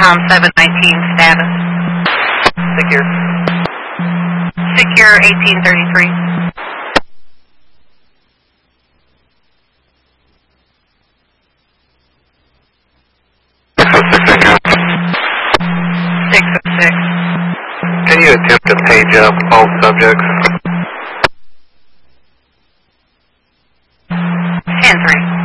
Com 719 status. Secure. Secure 1833. Can you attempt to page up all subjects? 10-3.